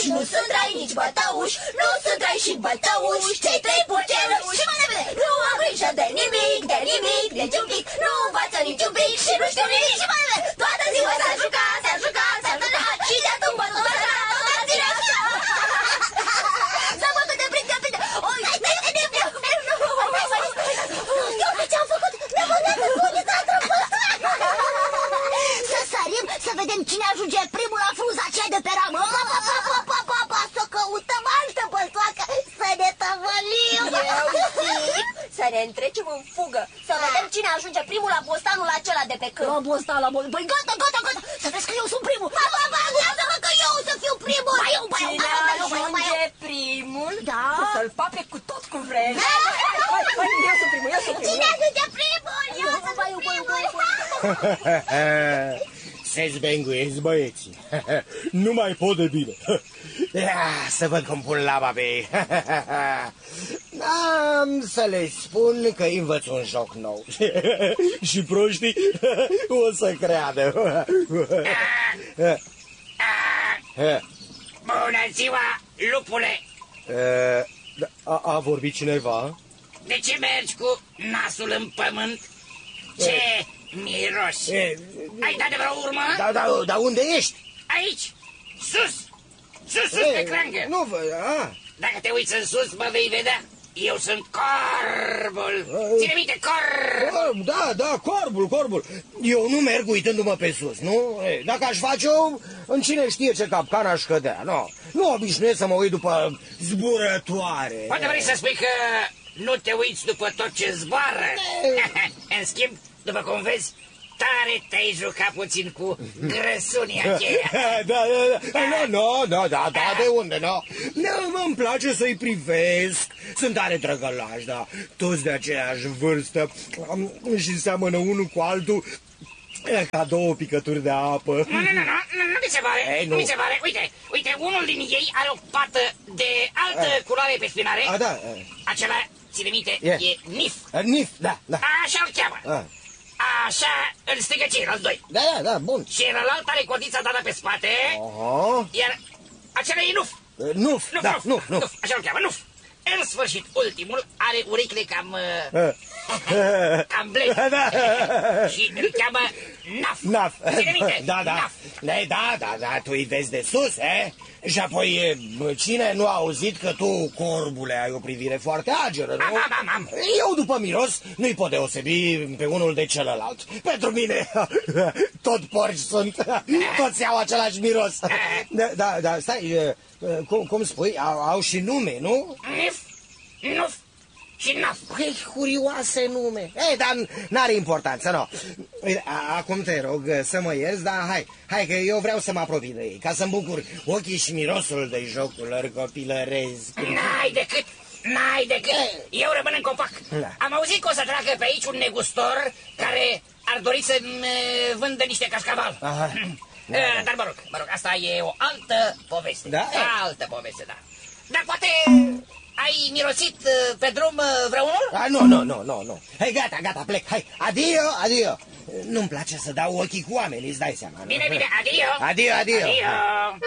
bătăuși, nu sunt dragi nici bătăuși, nu sunt dragi și bătăuși, cei trei purceluși. Și mai repede, nu am grijă de nimic, niciun pic, nu învață niciun pic și nu știu nimic. Și mai repede, toată ziua s-a jucat, și de-a tumbă tot ziua. S-a bătut de prinde. Oi, ce-am făcut? Ne-am băgat în funița Să sărim, să vedem cine ajunge primul la fruza aceea de pe ramă. Să căutăm altă băltoacă, să ne tăvălim. Să ne întrecem în fugă, să vedem cine ajunge primul la bostanul acela de pe câmp. La bostan. Păi gata, să vezi că eu sunt primul. Lasă-mă că eu să fiu primul. Cine ajunge primul, să-l pape cu tot cu vreme. Eu sunt primul. Cine ajunge primul? Eu sunt primul. Se zbenguiesc băieții. Nu mai pot de bine. Să văd cum pun laba pe ei. Am să le spun că îi învăț un joc nou. Și proștii o să creadă. Bună ziua, lupule! A vorbit cineva? De ce mergi cu nasul în pământ? Ce miros! Ai dat de vreo urmă? Dar unde ești? Aici, sus pe crangă. Nu văd, Dacă te uiți în sus, mă vei vedea. Eu sunt corbul. Ține minte, corb. Da, corbul. Eu nu merg uitându-mă pe sus, nu? Dacă aș face-o, în cine știe ce capcan aș cădea, nu? Nu obișnuiesc să mă uit după zburătoare. Poate vrei să spui că nu te uiți după tot ce zboară. În schimb, după cum vezi, tare te-ai jucat puțin cu grăsunia aceea. Da, de unde, îmi place să-i privesc. Sunt tare drăgălași, da. Toți de aceeași vârstă și seamănă unul cu altul ca două picături de apă. Nu mi se pare, nu mi se pare. Uite, unul din ei are o pată de altă culoare pe spinare. Da. Acela, ține minte, e Nif. Nif, da. Așa-l cheamă. Așa îl strigă ceilalți doi. Da, bun. Celălalt are codița dată pe spate, iar acela e Nuf. Nuf. Așa-l cheamă, Nuf. În sfârșit, ultimul are urechile cam blei. Și îl cheamă Naf. Ține minte, Naf. Da, tu îi vezi de sus, Și apoi, cine nu a auzit că tu, corbule, ai o privire foarte ageră, nu? Am. Eu, după miros, nu-i pot deosebi pe unul de celălalt. Pentru mine, tot porci sunt, toți au același miros. Da, stai, cum spui, au și nume, nu? Nuf și Naf. Păi, curioase nume. Dar n-are importanță, nu. Acum te rog să mă ierți, dar hai că eu vreau să mă apropii de ei, ca să-mi bucur ochii și mirosul de jocul lor copilăresc. N-ai decât. Eu rămân în copac. Am auzit că o să treacă pe aici un negustor care ar dori să-mi vândă niște cascaval. Dar mă rog, asta e o altă poveste. Altă poveste, da. Dar poate ai mirosit pe drum vreunul? Nu. Hai, gata, plec. Hai, adio. Nu-mi place să dau ochii cu oamenii, îți dai seama. Bine, adio. Adio.